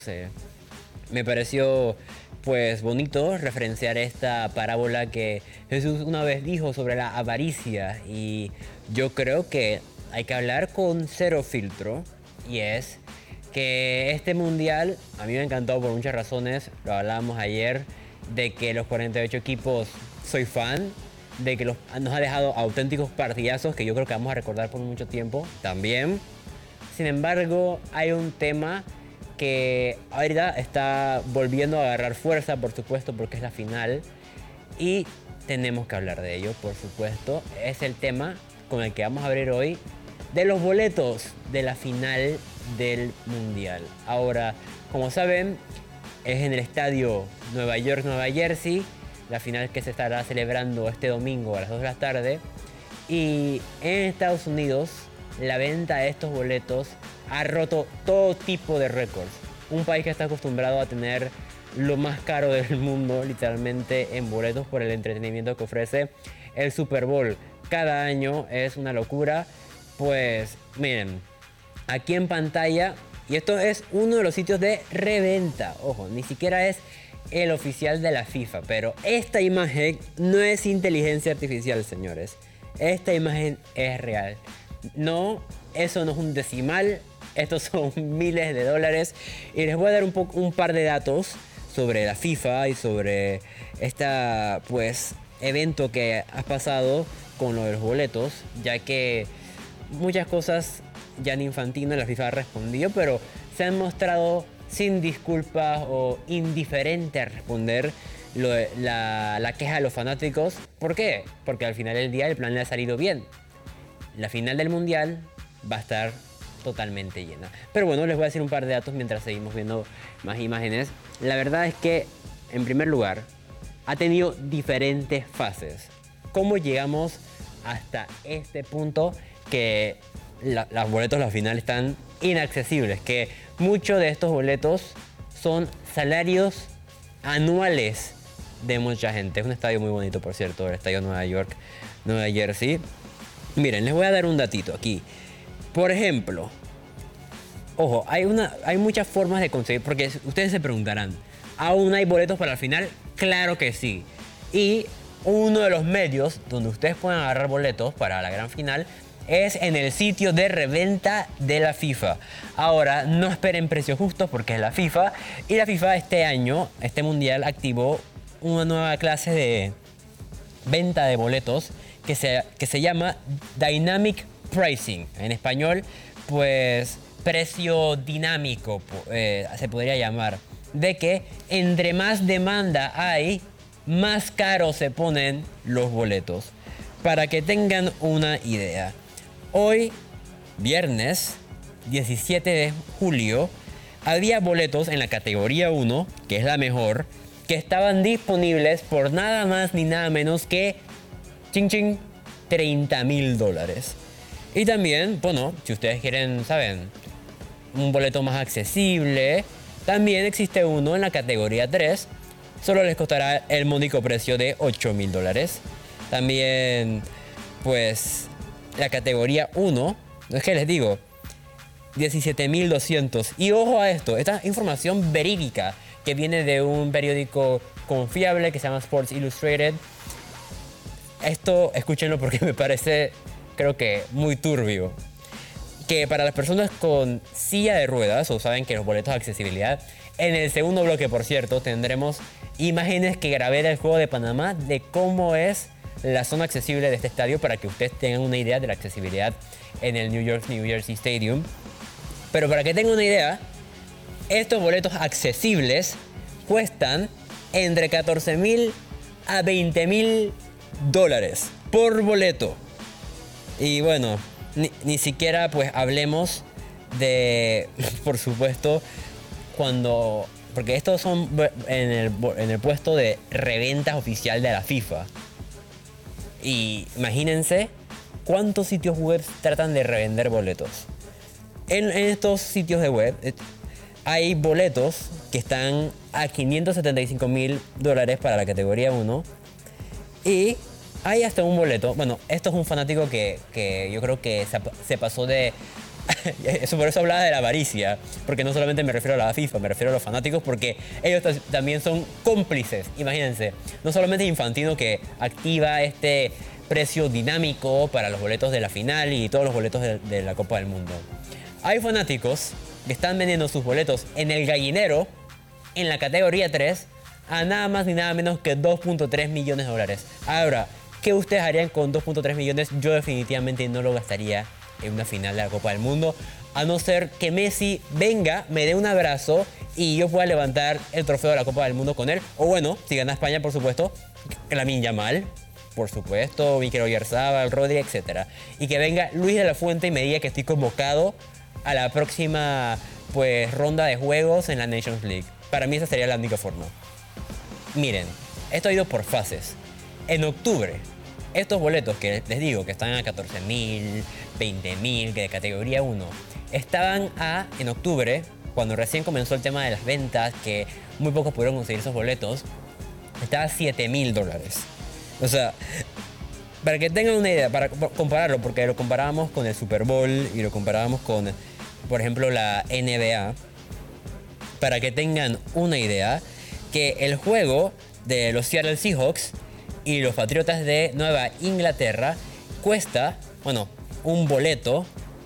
Sí. Me pareció pues bonito referenciar esta parábola que Jesús una vez dijo sobre la avaricia y yo creo que hay que hablar con cero filtro y es que este mundial a mí me ha encantado por muchas razones, lo hablábamos ayer, de que los 48 equipos soy fan, de que nos ha dejado auténticos partidazos que yo creo que vamos a recordar por mucho tiempo también. Sin embargo, hay un tema que ahorita está volviendo a agarrar fuerza, por supuesto, porque es la final. Y tenemos que hablar de ello, por supuesto. Es el tema con el que vamos a abrir hoy de los boletos de la final del Mundial. Ahora, como saben, es en el estadio Nueva York-Nueva Jersey, la final que se estará celebrando este domingo a las 2 de la tarde. Y en Estados Unidos, la venta de estos boletos ha roto todo tipo de récords. Un país que está acostumbrado a tener lo más caro del mundo, literalmente, en boletos por el entretenimiento que ofrece el Super Bowl. Cada año es una locura. Pues miren, aquí en pantalla, y esto es uno de los sitios de reventa. Ojo, ni siquiera es el oficial de la FIFA, pero esta imagen no es inteligencia artificial, señores. Esta imagen es real. No, eso no es un decimal, estos son miles de dólares. Y les voy a dar un par de datos sobre la FIFA y sobre esta, pues, evento que ha pasado con lo de los boletos, ya que muchas cosas Gianni Infantino, la FIFA ha respondido, pero se han mostrado sin disculpas o indiferente a responder la queja de los fanáticos. ¿Por qué? Porque al final del día el plan le ha salido bien. La final del mundial va a estar totalmente llena. Pero bueno, les voy a decir un par de datos mientras seguimos viendo más imágenes. La verdad es que, en primer lugar, ha tenido diferentes fases. ¿Cómo llegamos hasta este punto que los boletos a la final están inaccesibles? Que muchos de estos boletos son salarios anuales de mucha gente. Es un estadio muy bonito, por cierto, el estadio Nueva York, Nueva Jersey. Miren, les voy a dar un datito aquí. Por ejemplo, ojo, hay muchas formas de conseguir, porque ustedes se preguntarán, ¿aún hay boletos para la final? Claro que sí. Y uno de los medios donde ustedes pueden agarrar boletos para la gran final es en el sitio de reventa de la FIFA. Ahora, no esperen precios justos porque es la FIFA. Y la FIFA este año, este mundial, activó una nueva clase de venta de boletos que se llama Dynamic Pricing. En español, pues precio dinámico se podría llamar. De que entre más demanda hay, más caros se ponen los boletos. Para que tengan una idea. Hoy, viernes 17 de julio, había boletos en la categoría 1, que es la mejor, que estaban disponibles por nada más ni nada menos que ching ching, $30,000. Y también, bueno, si ustedes quieren, saben, un boleto más accesible, también existe uno en la categoría 3. Solo les costará el módico precio de $8,000. También, pues, la categoría 1, es que les digo, 17,200. Y ojo a esto, esta información verídica que viene de un periódico confiable que se llama Sports Illustrated. Esto, escúchenlo porque me parece, creo que, muy turbio. Que para las personas con silla de ruedas, o saben que los boletos de accesibilidad, en el segundo bloque, por cierto, tendremos imágenes que grabé del Juego de Panamá de cómo es la zona accesible de este estadio para que ustedes tengan una idea de la accesibilidad en el New Jersey Stadium. Pero para que tengan una idea, estos boletos accesibles cuestan entre $14,000 a $20,000 por boleto. Y bueno, ni siquiera pues hablemos de, por supuesto, porque estos son en el puesto de reventas oficial de la FIFA. Y imagínense cuántos sitios web tratan de revender boletos. En estos sitios de web hay boletos que están a $575,000 para la categoría 1. Y hay hasta un boleto. Bueno, esto es un fanático que yo creo que se pasó de Eso por eso hablaba de la avaricia, porque no solamente me refiero a la FIFA, me refiero a los fanáticos porque ellos también son cómplices. Imagínense, no solamente Infantino que activa este precio dinámico para los boletos de la final y todos los boletos de la Copa del Mundo. Hay fanáticos que están vendiendo sus boletos en el gallinero, en la categoría 3, a nada más ni nada menos que 2.3 millones de dólares. Ahora, ¿qué ustedes harían con 2.3 millones? Yo definitivamente no lo gastaría en una final de la Copa del Mundo, a no ser que Messi venga, me dé un abrazo y yo pueda levantar el trofeo de la Copa del Mundo con él. O bueno, si gana España, por supuesto, Lamine Yamal, por supuesto, Mikel Oyarzabal, Rodri, etc. Y que venga Luis de la Fuente y me diga que estoy convocado a la próxima pues ronda de juegos en la Nations League. Para mí esa sería la única forma. Miren, esto ha ido por fases. En octubre, estos boletos que les digo que están a 14.000, 20.000, que de categoría 1, estaban en octubre, cuando recién comenzó el tema de las ventas, que muy pocos pudieron conseguir esos boletos, estaba a 7.000 dólares. O sea, para que tengan una idea, para compararlo, porque lo comparábamos con el Super Bowl y lo comparábamos con, por ejemplo, la NBA, para que tengan una idea, que el juego de los Seattle Seahawks y los Patriotas de Nueva Inglaterra cuesta, bueno, un boleto,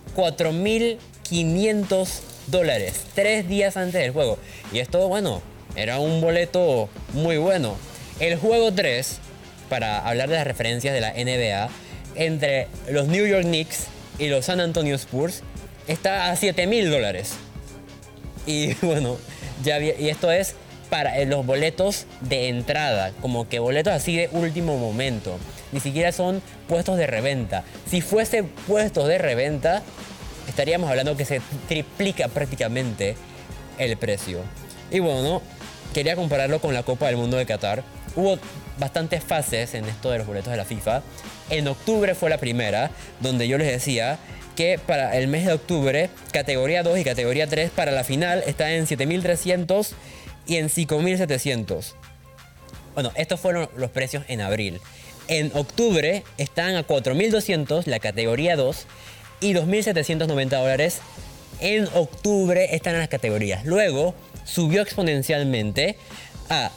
4.500 dólares, 3 días antes del juego. Y esto, bueno, era un boleto muy bueno. El juego 3, para hablar de las referencias de la NBA, entre los New York Knicks y los San Antonio Spurs, está a 7.000 dólares. Y bueno, y esto es para los boletos de entrada, como que boletos así de último momento. Ni siquiera son puestos de reventa. Si fuese puestos de reventa, estaríamos hablando que se triplica prácticamente el precio. Y bueno, quería compararlo con la Copa del Mundo de Qatar. Hubo bastantes fases en esto de los boletos de la FIFA. En octubre fue la primera, donde yo les decía que para el mes de octubre, categoría 2 y categoría 3 para la final está en 7.300 y en 5.700. Bueno, estos fueron los precios en abril. En octubre están a 4.200 la categoría 2 y 2.790 dólares. En octubre están en las categorías. Luego subió exponencialmente a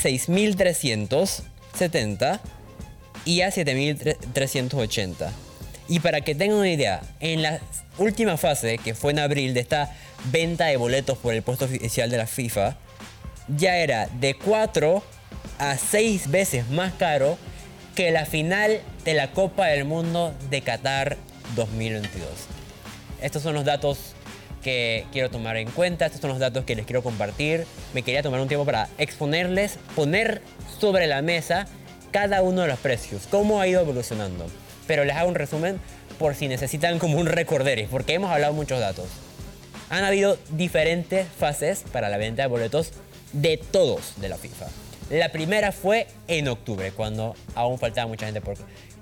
6.370 y a 7.380. Y para que tengan una idea, en la última fase, que fue en abril, de esta venta de boletos por el puesto oficial de la FIFA, ya era de 4 a 6 veces más caro que la final de la Copa del Mundo de Qatar 2022. Estos son los datos que quiero tomar en cuenta, estos son los datos que les quiero compartir. Me quería tomar un tiempo para exponerles, poner sobre la mesa cada uno de los precios, cómo ha ido evolucionando. Pero les hago un resumen por si necesitan como un recorderis, porque hemos hablado muchos datos. Han habido diferentes fases para la venta de boletos de todos de la FIFA. La primera fue en octubre, cuando aún faltaba mucha gente por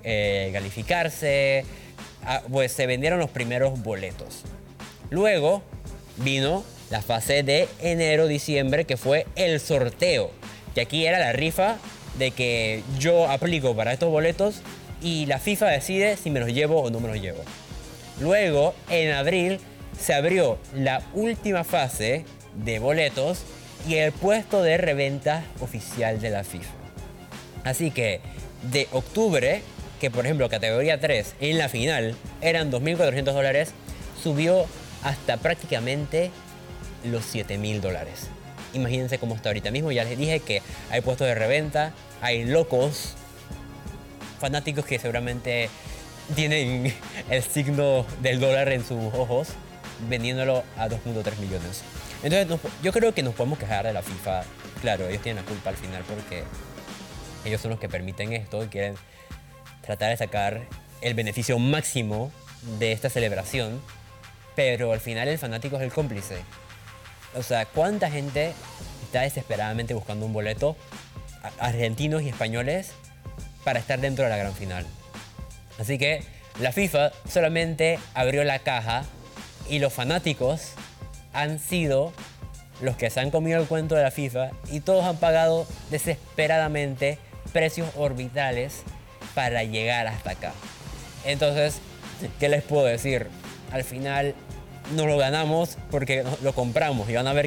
calificarse, pues se vendieron los primeros boletos. Luego vino la fase de enero-diciembre, que fue el sorteo, que aquí era la rifa de que yo aplico para estos boletos y la FIFA decide si me los llevo o no me los llevo. Luego, en abril, se abrió la última fase de boletos y el puesto de reventa oficial de la FIFA. Así que de octubre, que por ejemplo categoría 3 en la final eran 2.400 dólares, subió hasta prácticamente los 7.000 dólares. Imagínense cómo está ahorita mismo. Ya les dije que hay puestos de reventa, hay locos, fanáticos que seguramente tienen el signo del dólar en sus ojos, vendiéndolo a 2.3 millones. Entonces yo creo que nos podemos quejar de la FIFA. Claro, ellos tienen la culpa al final porque ellos son los que permiten esto y quieren tratar de sacar el beneficio máximo de esta celebración. Pero al final el fanático es el cómplice. O sea, ¿cuánta gente está desesperadamente buscando un boleto, argentinos y españoles, para estar dentro de la gran final? Así que la FIFA solamente abrió la caja y los fanáticos han sido los que se han comido el cuento de la FIFA y todos han pagado desesperadamente precios orbitales para llegar hasta acá. Entonces, ¿qué les puedo decir? Al final nos lo ganamos porque lo compramos. Y van a ver